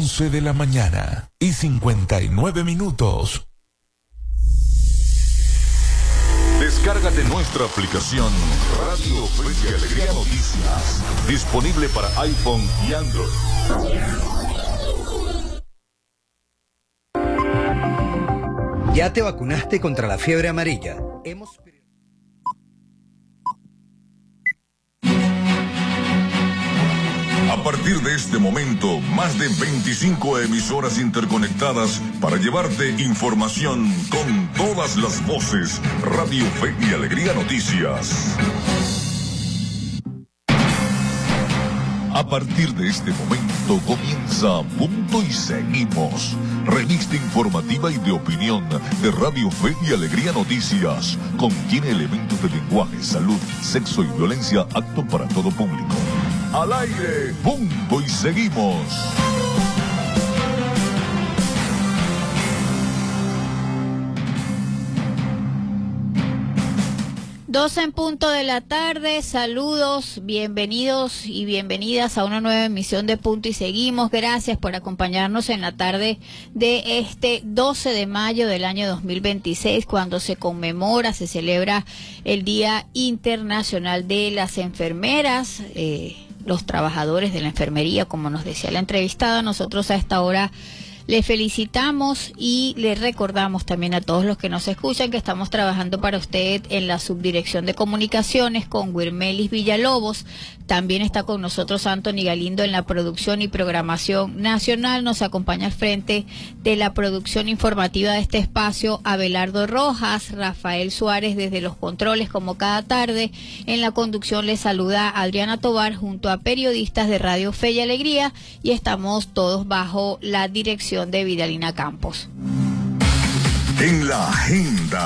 11 de la mañana y 59 minutos. Descárgate nuestra aplicación Radio Fe y Alegría Noticias, disponible para iPhone y Android. ¿Ya te vacunaste contra la fiebre amarilla? A partir de este momento, más de 25 emisoras interconectadas para llevarte información con todas las voces. Radio Fe y Alegría Noticias. A partir de este momento comienza Punto y Seguimos, revista informativa y de opinión de Radio Fe y Alegría Noticias. Contiene elementos de lenguaje, salud, sexo y violencia apto para todo público. Al aire, Punto y Seguimos. 12 en punto de la tarde, saludos, bienvenidos y bienvenidas a una nueva emisión de Punto y Seguimos. Gracias por acompañarnos en la tarde de este 12 de mayo del año 2026, cuando se conmemora, se celebra el Día Internacional de las Enfermeras, los trabajadores de la enfermería, como nos decía la entrevistada. Nosotros a esta hora le felicitamos y le recordamos también a todos los que nos escuchan que estamos trabajando para usted en la subdirección de comunicaciones con Wirmelis Villalobos. También está con nosotros Anthony Galindo en la producción y programación nacional. Nos acompaña al frente de la producción informativa de este espacio Abelardo Rojas, Rafael Suárez desde los controles como cada tarde. En la conducción le saluda Adriana Tobar junto a periodistas de Radio Fe y Alegría, y estamos todos bajo la dirección de Vidalina Campos. En la agenda.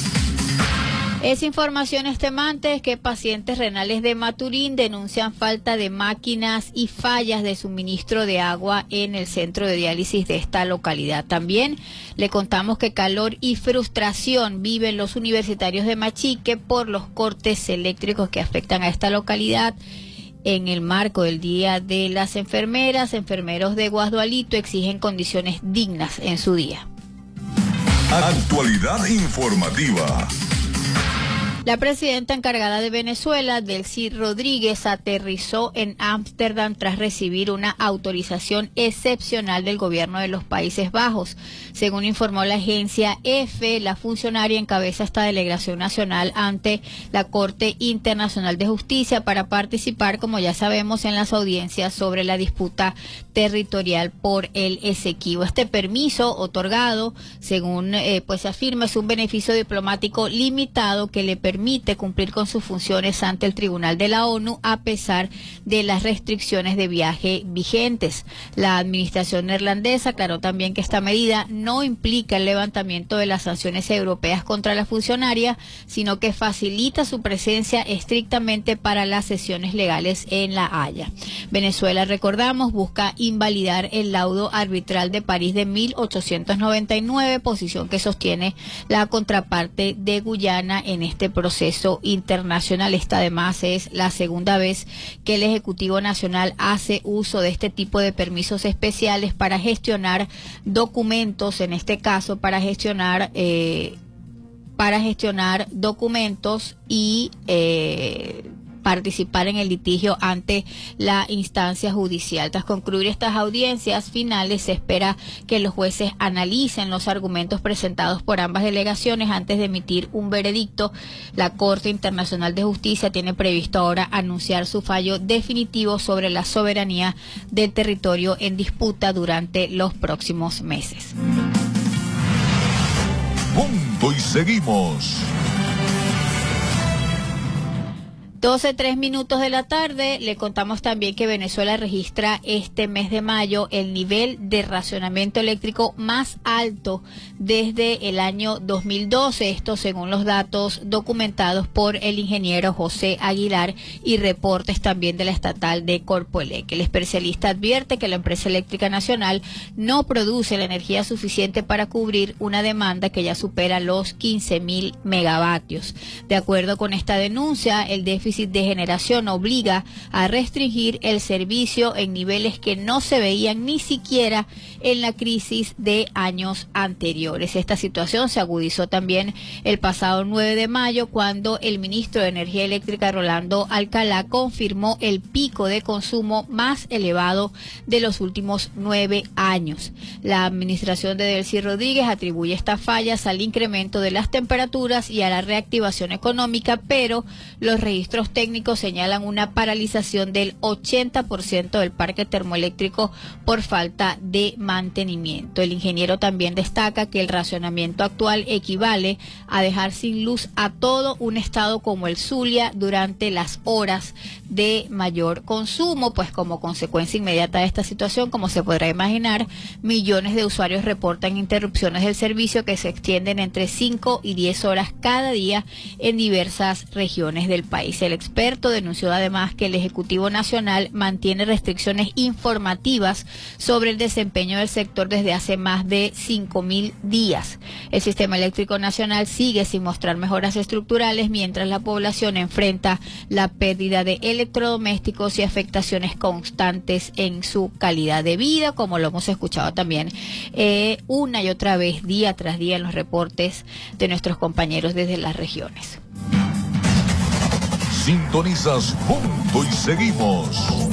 Es información extenuante que pacientes renales de Maturín denuncian falta de máquinas y fallas de suministro de agua en el centro de diálisis de esta localidad. También le contamos que calor y frustración viven los universitarios de Machique por los cortes eléctricos que afectan a esta localidad. En el marco del Día de las Enfermeras, enfermeros de Guasdualito exigen condiciones dignas en su día. Actualidad informativa. La presidenta encargada de Venezuela, Delcy Rodríguez, aterrizó en Ámsterdam tras recibir una autorización excepcional del gobierno de los Países Bajos. Según informó la agencia EFE, la funcionaria encabeza esta delegación nacional ante la Corte Internacional de Justicia para participar, como ya sabemos, en las audiencias sobre la disputa territorial por el Esequibo. Este permiso otorgado, según se afirma, es un beneficio diplomático limitado que le permite cumplir con sus funciones ante el Tribunal de la ONU a pesar de las restricciones de viaje vigentes. La administración neerlandesa aclaró también que esta medida no implica el levantamiento de las sanciones europeas contra la funcionaria, sino que facilita su presencia estrictamente para las sesiones legales en La Haya. Venezuela, recordamos, busca invalidar el laudo arbitral de París de 1899, posición que sostiene la contraparte de Guyana en este proceso internacional. Esta además es la segunda vez que el Ejecutivo Nacional hace uso de este tipo de permisos especiales para gestionar documentos, en este caso para gestionar documentos y participar en el litigio ante la instancia judicial. Tras concluir estas audiencias finales, se espera que los jueces analicen los argumentos presentados por ambas delegaciones antes de emitir un veredicto. La Corte Internacional de Justicia tiene previsto ahora anunciar su fallo definitivo sobre la soberanía del territorio en disputa durante los próximos meses. Punto y Seguimos. 12:03 de la tarde, le contamos también que Venezuela registra este mes de mayo el nivel de racionamiento eléctrico más alto desde el año 2012, esto según los datos documentados por el ingeniero José Aguilar y reportes también de la estatal de Corpoelec. El especialista advierte que la empresa eléctrica nacional no produce la energía suficiente para cubrir una demanda que ya supera los 15.000 megavatios. De acuerdo con esta denuncia, el déficit déficit de generación obliga a restringir el servicio en niveles que no se veían ni siquiera en la crisis de años anteriores. Esta situación se agudizó también el pasado 9 de mayo cuando el ministro de Energía Eléctrica, Rolando Alcalá, confirmó el pico de consumo más elevado de los últimos 9 años. La administración de Delcy Rodríguez atribuye estas fallas al incremento de las temperaturas y a la reactivación económica, pero los registros técnicos señalan una paralización del 80% del parque termoeléctrico por falta de mantenimiento. El ingeniero también destaca que el racionamiento actual equivale a dejar sin luz a todo un estado como el Zulia durante las horas de mayor consumo, pues como consecuencia inmediata de esta situación, como se podrá imaginar, millones de usuarios reportan interrupciones del servicio que se extienden entre 5 y 10 horas cada día en diversas regiones del país. El experto denunció además que el Ejecutivo Nacional mantiene restricciones informativas sobre el desempeño del sector desde hace más de 5.000 días. El Sistema Eléctrico Nacional sigue sin mostrar mejoras estructurales mientras la población enfrenta la pérdida de electrodomésticos y afectaciones constantes en su calidad de vida, como lo hemos escuchado también una y otra vez, día tras día, en los reportes de nuestros compañeros desde las regiones. Sintonizas Punto y Seguimos.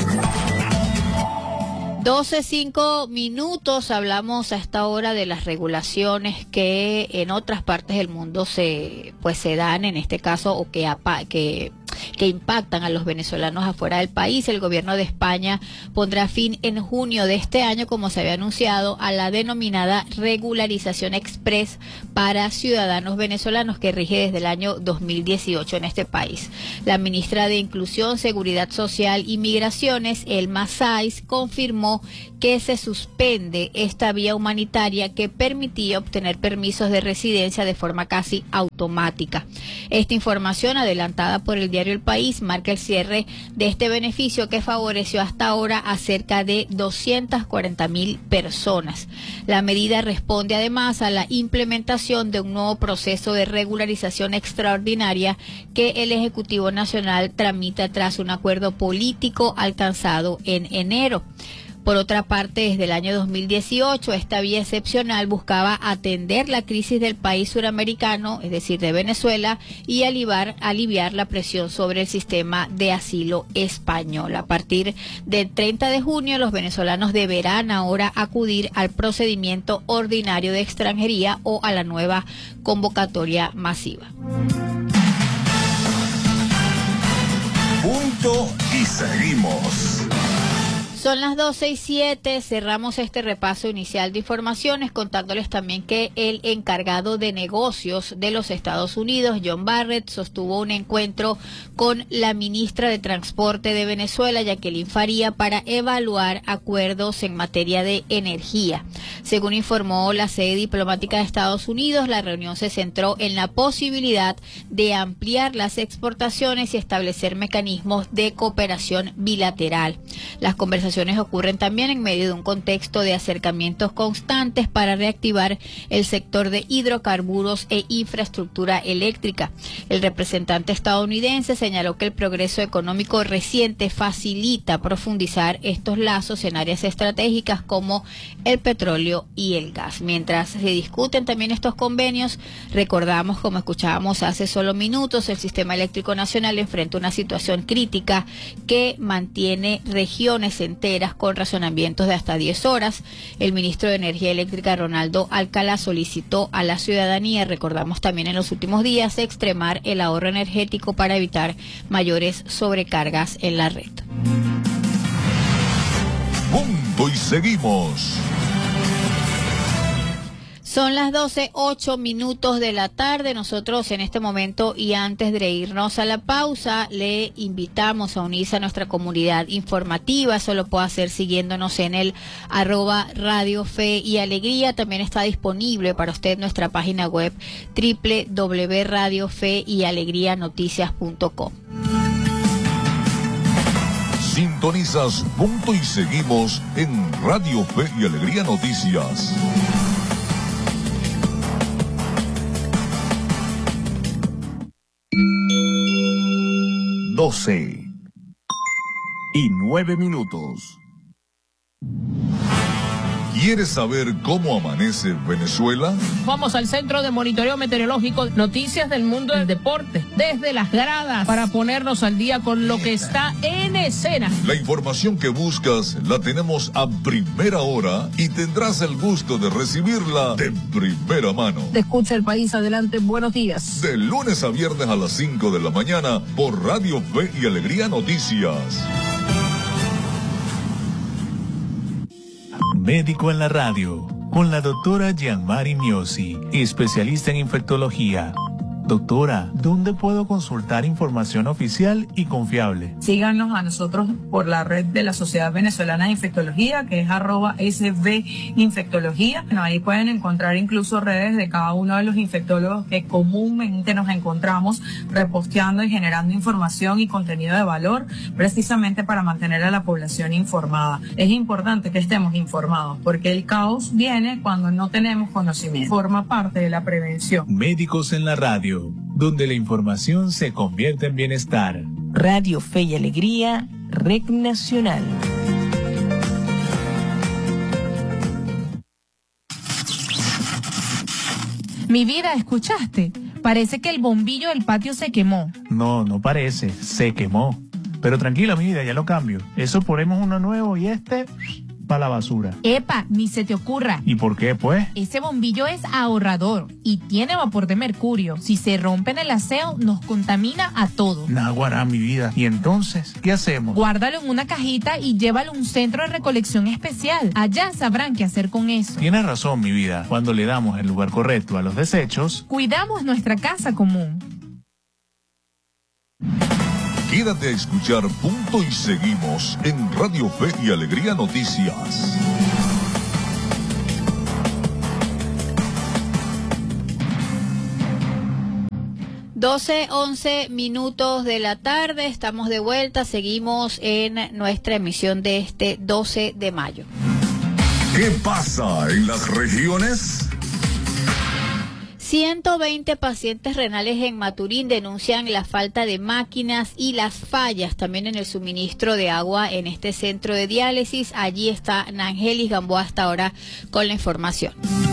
12:05. Hablamos a esta hora de las regulaciones que en otras partes del mundo se dan, en este caso, o que impactan a los venezolanos afuera del país. El gobierno de España pondrá fin en junio de este año, como se había anunciado, a la denominada regularización express para ciudadanos venezolanos que rige desde el año 2018 en este país. La ministra de Inclusión, Seguridad Social y Migraciones, Elma Sáiz, confirmó que se suspende esta vía humanitaria que permitía obtener permisos de residencia de forma casi automática. Esta información, adelantada por el diario El País, marca el cierre de este beneficio que favoreció hasta ahora a cerca de 240.000 personas. La medida responde además a la implementación de un nuevo proceso de regularización extraordinaria que el Ejecutivo Nacional tramita tras un acuerdo político alcanzado en enero. Por otra parte, desde el año 2018, esta vía excepcional buscaba atender la crisis del país suramericano, es decir, de Venezuela, y aliviar la presión sobre el sistema de asilo español. A partir del 30 de junio, los venezolanos deberán ahora acudir al procedimiento ordinario de extranjería o a la nueva convocatoria masiva. Punto y Seguimos. Son las 12:07, cerramos este repaso inicial de informaciones contándoles también que el encargado de negocios de los Estados Unidos, John Barrett, sostuvo un encuentro con la ministra de Transporte de Venezuela, Jacqueline Faría, para evaluar acuerdos en materia de energía. Según informó la sede diplomática de Estados Unidos, la reunión se centró en la posibilidad de ampliar las exportaciones y establecer mecanismos de cooperación bilateral. Las conversaciones ocurren también en medio de un contexto de acercamientos constantes para reactivar el sector de hidrocarburos e infraestructura eléctrica. El representante estadounidense señaló que el progreso económico reciente facilita profundizar estos lazos en áreas estratégicas como el petróleo y el gas. Mientras se discuten también estos convenios, recordamos, como escuchábamos hace solo minutos, el sistema eléctrico nacional enfrenta una situación crítica que mantiene regiones enteras con razonamientos de hasta 10 horas. El ministro de Energía Eléctrica, Rolando Alcalá, solicitó a la ciudadanía, recordamos también en los últimos días, extremar el ahorro energético para evitar mayores sobrecargas en la red. Punto y Seguimos. Son las 12:08 de la tarde. Nosotros en este momento y antes de irnos a la pausa, le invitamos a unirse a nuestra comunidad informativa. Eso lo puede hacer siguiéndonos en el @Radio Fe y Alegría. También está disponible para usted nuestra página web www.radiofeyAlegrianoticias.com. Sintonizas Punto y Seguimos en Radio Fe y Alegría Noticias. 12:09. ¿Quieres saber cómo amanece Venezuela? Vamos al Centro de Monitoreo Meteorológico, noticias del mundo del deporte, desde las gradas, para ponernos al día con lo que está en escena. La información que buscas la tenemos a primera hora y tendrás el gusto de recibirla de primera mano. Te escucha el país, adelante, buenos días. De lunes a viernes a las 5 de la mañana por Radio Fe y Alegría Noticias. Médico en la radio, con la doctora Gianmari Miosi, especialista en infectología. Doctora, ¿dónde puedo consultar información oficial y confiable? Síganos a nosotros por la red de la Sociedad Venezolana de Infectología, que es @SVInfectología. Ahí pueden encontrar incluso redes de cada uno de los infectólogos que comúnmente nos encontramos reposteando y generando información y contenido de valor, precisamente para mantener a la población informada. Es importante que estemos informados, porque el caos viene cuando no tenemos conocimiento. Forma parte de la prevención. Médicos en la radio, donde la información se convierte en bienestar. Radio Fe y Alegría, Red Nacional. Mi vida, ¿escuchaste? Parece que el bombillo del patio se quemó. No, no parece, se quemó. Pero tranquila, mi vida, ya lo cambio. Eso ponemos uno nuevo y para la basura. Epa, ni se te ocurra. ¿Y por qué, pues? Ese bombillo es ahorrador y tiene vapor de mercurio. Si se rompe en el aseo, nos contamina a todos. Naguará, mi vida. ¿Y entonces qué hacemos? Guárdalo en una cajita y llévalo a un centro de recolección especial. Allá sabrán qué hacer con eso. Tienes razón, mi vida. Cuando le damos el lugar correcto a los desechos, cuidamos nuestra casa común. Quédate a escuchar Punto y Seguimos en Radio Fe y Alegría Noticias. Doce, 11 minutos de la tarde, estamos de vuelta, seguimos en nuestra emisión de este 12 de mayo. ¿Qué pasa en las regiones? 120 pacientes renales en Maturín denuncian la falta de máquinas y las fallas también en el suministro de agua en este centro de diálisis. Allí está Nangelis Gamboa hasta ahora con la información.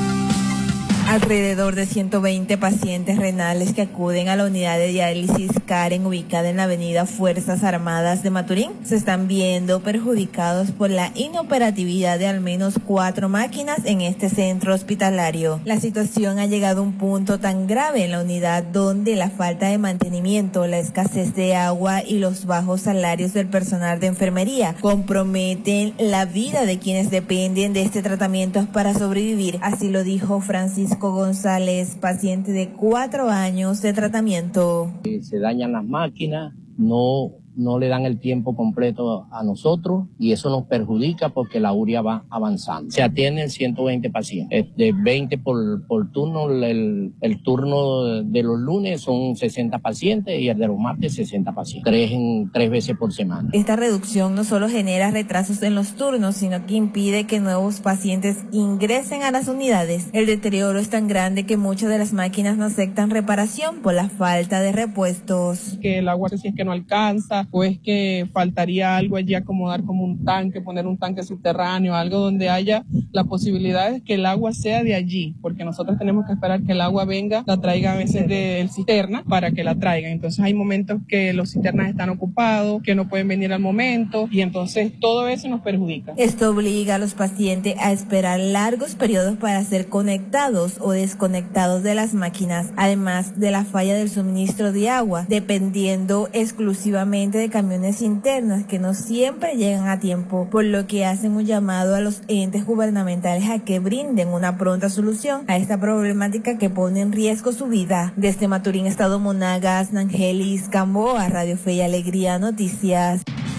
Alrededor de 120 pacientes renales que acuden a la unidad de diálisis Karen, ubicada en la avenida Fuerzas Armadas de Maturín, se están viendo perjudicados por la inoperatividad de al menos 4 máquinas en este centro hospitalario. La situación ha llegado a un punto tan grave en la unidad donde la falta de mantenimiento, la escasez de agua y los bajos salarios del personal de enfermería comprometen la vida de quienes dependen de este tratamiento para sobrevivir. Así lo dijo Francisco González, paciente de 4 años de tratamiento. Se dañan las máquinas, no le dan el tiempo completo a nosotros y eso nos perjudica porque la urea va avanzando. Se atienden 120 pacientes, de 20 por turno. El turno de los lunes son 60 pacientes y el de los martes 60 pacientes, 3 veces por semana. Esta reducción no solo genera retrasos en los turnos, sino que impide que nuevos pacientes ingresen a las unidades. El deterioro es tan grande que muchas de las máquinas no aceptan reparación por la falta de repuestos. Que el agua si es que no alcanza, o es que faltaría algo allí, acomodar como un tanque, poner un tanque subterráneo, algo donde haya la posibilidad de que el agua sea de allí, porque nosotros tenemos que esperar que el agua venga, la traiga a veces del cisterna para que la traigan. Entonces hay momentos que los cisternas están ocupados, que no pueden venir al momento y entonces todo eso nos perjudica. Esto obliga a los pacientes a esperar largos periodos para ser conectados o desconectados de las máquinas, además de la falla del suministro de agua, dependiendo exclusivamente de camiones internos que no siempre llegan a tiempo, por lo que hacen un llamado a los entes gubernamentales a que brinden una pronta solución a esta problemática que pone en riesgo su vida. Desde Maturín, Estado Monagas, Nangelis Gamboa, Radio Fe y Alegría Noticias.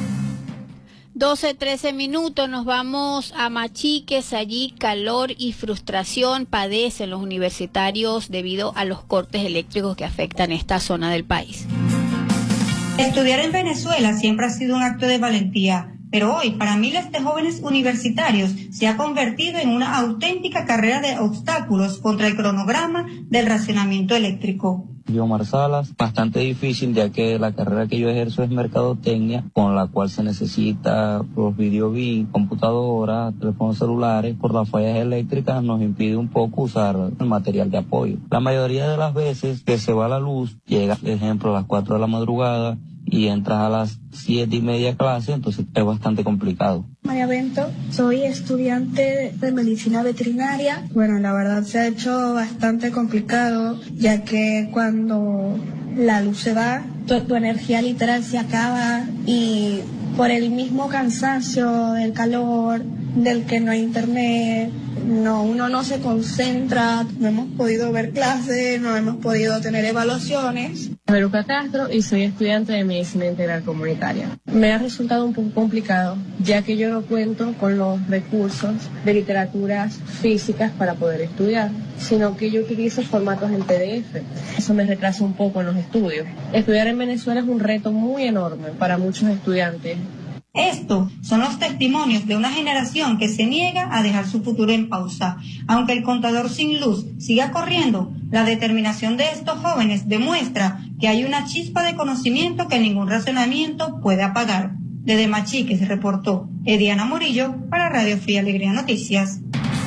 12:13 minutos, nos vamos a Machiques. Allí calor y frustración padecen los universitarios debido a los cortes eléctricos que afectan esta zona del país. Estudiar en Venezuela siempre ha sido un acto de valentía. pero hoy para miles de jóvenes universitarios se ha convertido en una auténtica carrera de obstáculos contra el cronograma del racionamiento eléctrico. Guiomar Salas, bastante difícil ya que la carrera que yo ejerzo es mercadotecnia, con la cual se necesita los videobits, computadoras, teléfonos celulares. Por las fallas eléctricas nos impide un poco usar el material de apoyo. La mayoría de las veces que se va la luz, llega, por ejemplo, a las 4 de la madrugada y entras a las 7:30 a clase, entonces es bastante complicado. María Bento, soy estudiante de medicina veterinaria. Bueno, la verdad se ha hecho bastante complicado, ya que cuando la luz se va, tu energía literal se acaba y por el mismo cansancio, del calor, del que no hay internet, uno no se concentra, no hemos podido ver clases, no hemos podido tener evaluaciones. Veruca Castro y soy estudiante de Medicina Integral Comunitaria. Me ha resultado un poco complicado, ya que yo no cuento con los recursos de literaturas físicas para poder estudiar, sino que yo utilizo formatos en PDF. Eso me retrasa un poco en los estudios. Estudiar en Venezuela es un reto muy enorme para muchos estudiantes. Estos son los testimonios de una generación que se niega a dejar su futuro en pausa. Aunque el contador sin luz siga corriendo, la determinación de estos jóvenes demuestra que hay una chispa de conocimiento que ningún razonamiento puede apagar. Desde Machiques reportó Ediana Murillo para Radio Fe y Alegría Noticias.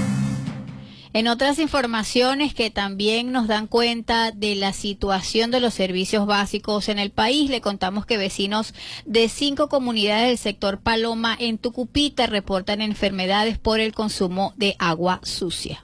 En otras informaciones que también nos dan cuenta de la situación de los servicios básicos en el país, le contamos que vecinos de 5 comunidades del sector Paloma en Tucupita reportan enfermedades por el consumo de agua sucia.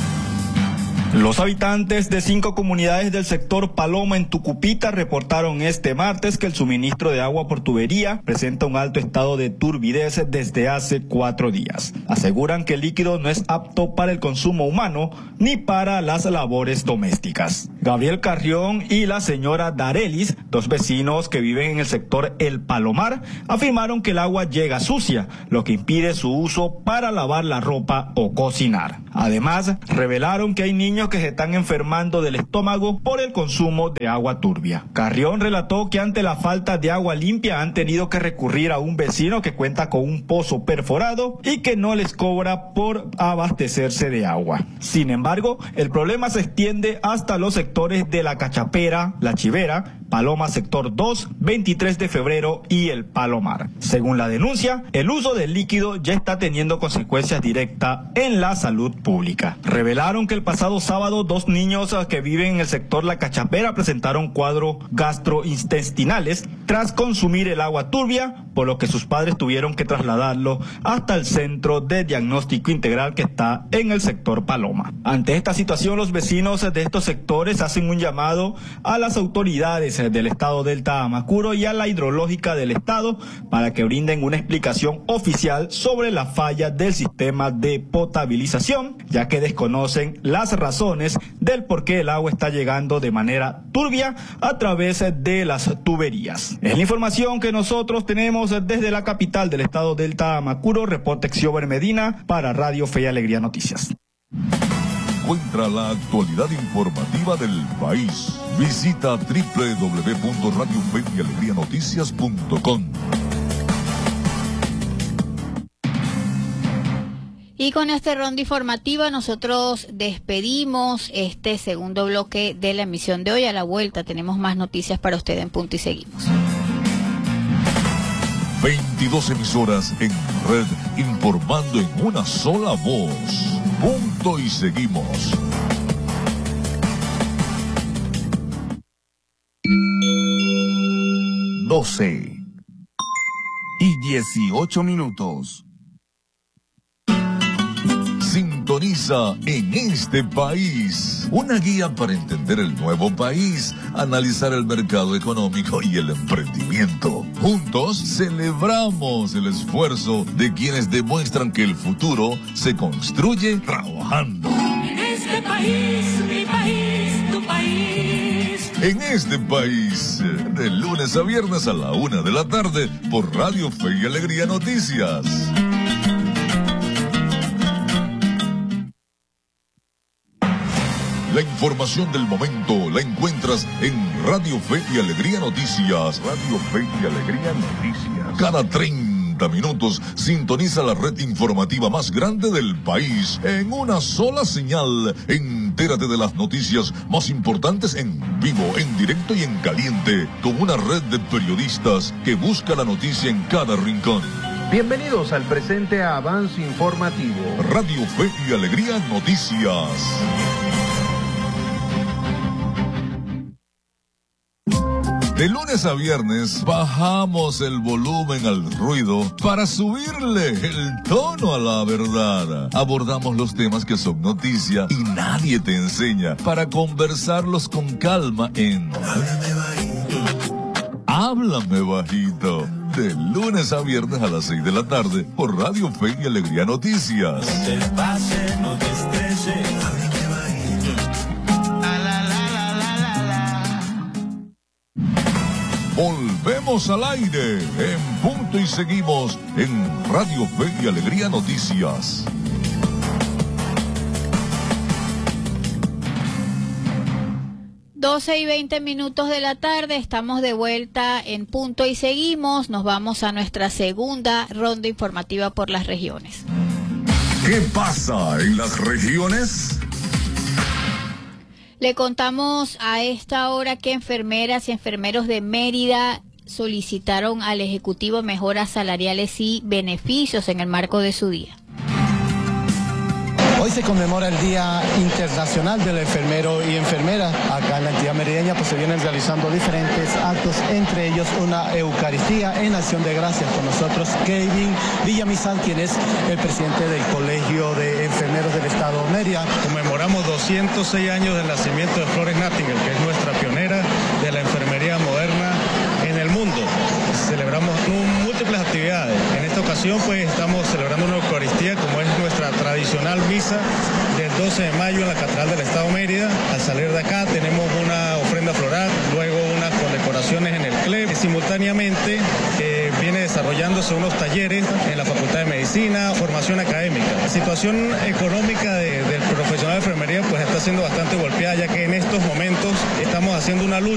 Los habitantes de 5 comunidades del sector Paloma en Tucupita reportaron este martes que el suministro de agua por tubería presenta un alto estado de turbidez desde hace 4 días. Aseguran que el líquido no es apto para el consumo humano ni para las labores domésticas. Gabriel Carrión y la señora Darelis, 2 vecinos que viven en el sector El Palomar, afirmaron que el agua llega sucia, lo que impide su uso para lavar la ropa o cocinar. Además, revelaron que hay niños que se están enfermando del estómago por el consumo de agua turbia. Carrión relató que ante la falta de agua limpia han tenido que recurrir a un vecino que cuenta con un pozo perforado y que no les cobra por abastecerse de agua. Sin embargo, el problema se extiende hasta los sectores de La Cachapera, La Chivera, Paloma Sector 2, 23 de febrero y El Palomar. Según la denuncia, el uso del líquido ya está teniendo consecuencias directas en la salud pública. Revelaron que el pasado sábado 2 niños que viven en el sector La Cachapera presentaron cuadros gastrointestinales tras consumir el agua turbia, por lo que sus padres tuvieron que trasladarlo hasta el centro de diagnóstico integral que está en el sector Paloma. Ante esta situación, los vecinos de estos sectores hacen un llamado a las autoridades del estado Delta Amacuro y a la hidrológica del estado para que brinden una explicación oficial sobre la falla del sistema de potabilización, ya que desconocen las razones del por qué el agua está llegando de manera turbia a través de las tuberías. Es la información que nosotros tenemos desde la capital del estado Delta Amacuro. Reporte Xiober Medina para Radio Fe y Alegría Noticias. Encuentra la actualidad informativa del país. Visita www.radiofeyalegrianoticias.com. Y con este ronda informativa nosotros despedimos este segundo bloque de la emisión de hoy. A la vuelta tenemos más noticias para usted en Punto y Seguimos. 22 emisoras en red informando en una sola voz. Punto y Seguimos. Doce y 18 minutos. Sintoniza En este País, una guía para entender el nuevo país, analizar el mercado económico y el emprendimiento. Juntos celebramos el esfuerzo de quienes demuestran que el futuro se construye trabajando. En este país, mi país, tu país. En este país, de lunes a viernes a la 1 de la tarde por Radio Fe y Alegría Noticias. La información del momento la encuentras en Radio Fe y Alegría Noticias. Radio Fe y Alegría Noticias. Cada 30 60 minutos, sintoniza la red informativa más grande del país en una sola señal. Entérate de las noticias más importantes en vivo, en directo y en caliente, con una red de periodistas que busca la noticia en cada rincón. Bienvenidos al presente avance informativo. Radio Fe y Alegría Noticias. De lunes a viernes bajamos el volumen al ruido para subirle el tono a la verdad. Abordamos los temas que son noticia y nadie te enseña para conversarlos con calma en Háblame Bajito. De lunes a viernes a las 6 de la tarde por Radio Fe y Alegría Noticias. No te pase, no te estrese. Háblame bajito. Volvemos al aire en punto y seguimos en Radio Fe y Alegría Noticias. Doce y 20 minutos de la tarde, estamos de vuelta en punto y seguimos. Nos vamos a nuestra segunda ronda informativa por las regiones. ¿Qué pasa en las regiones? Le contamos a esta hora que enfermeras y enfermeros de Mérida solicitaron al Ejecutivo mejoras salariales y beneficios en el marco de su día. Hoy se conmemora el Día Internacional del Enfermero y Enfermera. Acá en la entidad merideña pues se vienen realizando diferentes actos, entre ellos una Eucaristía en acción de gracias. Con nosotros Kevin Villamizán, quien es el presidente del Colegio de Enfermeros del Estado de Mérida. Conmemoramos 206 años del nacimiento de Florence Nightingale, que es nuestra pionera de la enfermería moderna en el mundo. Celebramos múltiples actividades. En esta ocasión pues estamos celebrando una Eucaristía, como es nuestra tradicional misa del 12 de mayo en la Catedral del Estado de Mérida. Al salir de acá tenemos una ofrenda floral, luego unas condecoraciones en el CLEP. Simultáneamente viene desarrollándose unos talleres en la Facultad de Medicina, formación académica. La situación económica del profesional de enfermería pues está siendo bastante golpeada, ya que en estos momentos estamos haciendo una lucha